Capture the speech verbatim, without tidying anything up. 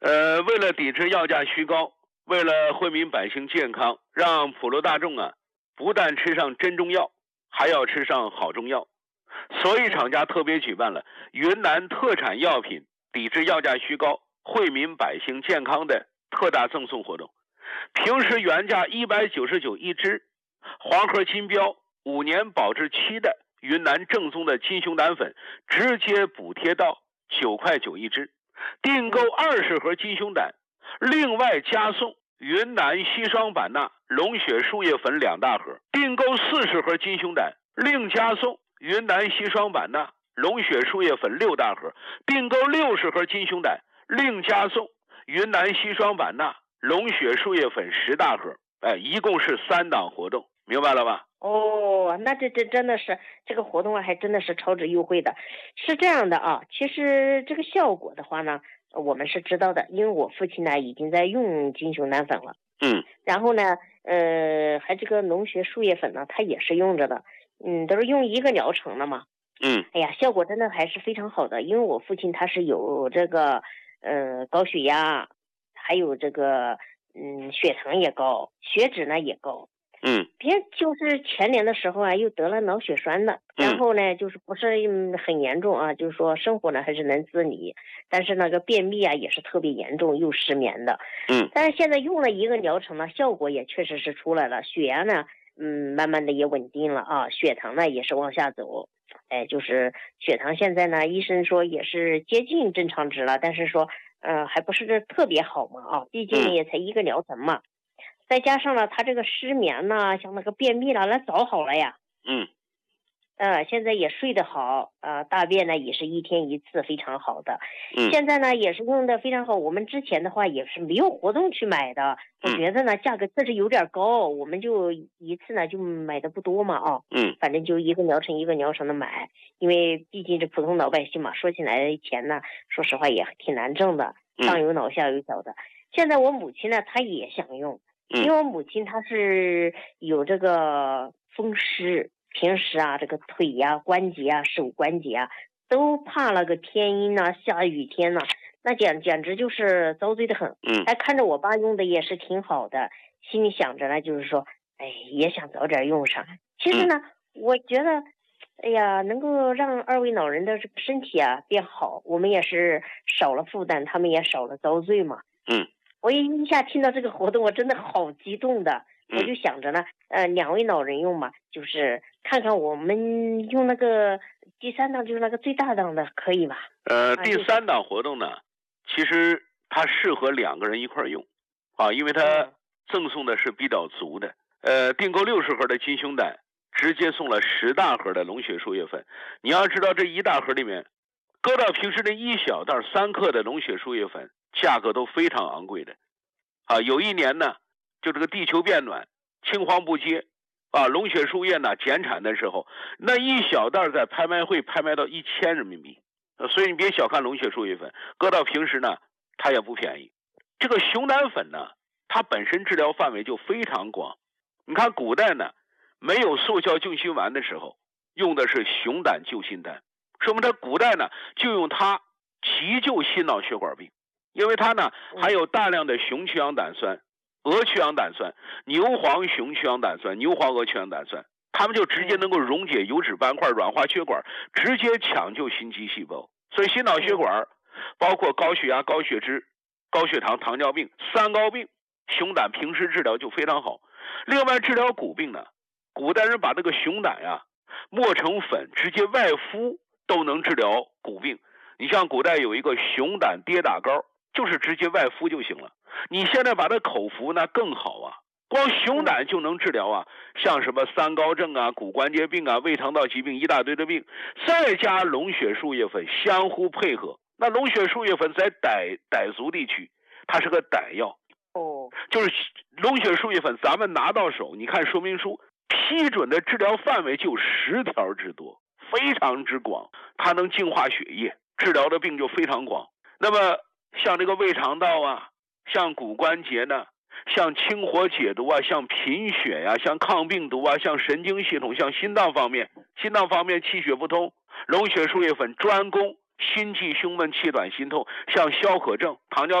呃，为了抵制药价虚高，为了惠民百姓健康，让普罗大众啊不但吃上真中药，还要吃上好中药，所以厂家特别举办了云南特产药品抵制药价虚高、惠民百姓健康的特大赠送活动。平时原价一百九十九一支，黄河金标五年保质期的云南正宗的金熊胆粉，直接补贴到九块九一支。订购二十盒金熊胆，另外加送云南硒霜版纳龙血树叶粉两大盒；订购四十盒金熊胆，另加送云南硒霜版纳龙血树叶粉六大盒；订购六十盒金熊胆，另加送云南硒霜版纳龙血树叶粉十大盒。哎，一共是三档活动，明白了吧？ 哦，那这这真的是这个活动啊，还真的是超值优惠的。是这样的啊，其实这个效果的话呢，我们是知道的，因为我父亲呢已经在用金熊胆粉了。 嗯。 然后呢，呃，还这个龙血树叶粉呢，他也是用着的，嗯，都是用一个疗程的嘛。 嗯。 哎呀，效果真的还是非常好的，因为我父亲他是有这个呃高血压，还有这个嗯血糖也高，血脂呢也高。 嗯， 别就是前年的时候啊，又得了脑血栓的，然后呢，就是不是很严重啊，就是说生活呢还是能自理，但是那个便秘啊也是特别严重，又失眠的。 嗯， 但是现在用了一个疗程呢，效果也确实是出来了，血压呢，嗯，慢慢的也稳定了啊，血糖呢也是往下走，哎，就是血糖现在呢，医生说也是接近正常值了，但是说，呃，还不是特别好嘛啊，毕竟也才一个疗程嘛。再加上了他这个失眠呐，像那个便秘了，那早好了呀。 嗯， 呃，现在也睡得好，呃，大便呢也是一天一次，非常好的。 嗯， 现在呢也是用的非常好。我们之前的话也是没有活动去买的，我觉得呢价格确实有点高，我们就一次呢就买的不多嘛啊。 嗯， 反正就一个疗程一个疗程的买，因为毕竟这普通老百姓嘛，说起来钱呢，说实话也挺难挣的，上有老下有小的。现在我母亲呢，她也想用。因为我母亲她是有这个风湿，平时啊这个腿呀、啊、关节啊、手关节啊都怕那个天阴啊、下雨天呐、啊，那简简直就是遭罪的很。 嗯， 还看着我爸用的也是挺好的，心里想着呢，就是说，哎，也想早点用上。其实呢，嗯、我觉得，哎呀，能够让二位老人的这个身体啊变好，我们也是少了负担，他们也少了遭罪嘛。 嗯。 我一下听到这个活动，我真的好激动的， 嗯、 我就想着呢，呃，两位老人用嘛，就是看看我们用那个第三档，就是那个最大档的，可以吧？ 呃，第三档活动呢，其实它适合两个人一块用，啊，因为它赠送的是比较足的。呃，订购六十盒的金熊胆，直接送了十大盒的龙血树叶粉。你要知道，这一大盒里面，搁到平时的一小袋三克的龙血树叶粉。价格都非常昂贵的，啊，有一年呢，就这个地球变暖，青黄不接，啊，龙血树叶呢减产的时候，那一小袋在拍卖会拍卖到一千人民币，啊，所以你别小看龙血树叶粉，搁到平时呢，它也不便宜。这个熊胆粉呢，它本身治疗范围就非常广。你看古代呢，没有速效救心丸的时候，用的是熊胆救心丹，说明它古代呢就用它急救心脑血管病。因为它呢含有大量的雄曲氧胆酸、鹅曲氧胆酸、牛黄雄曲氧胆酸、牛黄鹅曲氧胆酸，它们就直接能够溶解油脂斑块、软化血管，直接抢救心肌细胞。所以心脑血管包括高血压、高血脂、高血糖、糖尿病、三高病，熊胆平时治疗就非常好。另外治疗骨病呢，古代人把这个熊胆呀磨成粉，直接外敷都能治疗骨病。你像古代有一个熊胆跌打膏，就是直接外敷就行了。你现在把它口服那更好啊，光熊胆就能治疗啊，像什么三高症啊、骨关节病啊、胃肠道疾病一大堆的病，再加龙血树叶粉相互配合。那龙血树叶粉在傣傣族地区，它是个傣药， 哦， 就是龙血树叶粉，咱们拿到手，你看说明书批准的治疗范围就十条之多，非常之广，它能净化血液，治疗的病就非常广。那么像这个胃肠道啊，像骨关节呢，像清火解毒啊，像贫血呀、啊，像抗病毒啊，像神经系统，像心脏方面，心脏方面气血不通，龙血树叶粉专攻心悸、胸闷、气短、心痛，像消渴症、糖尿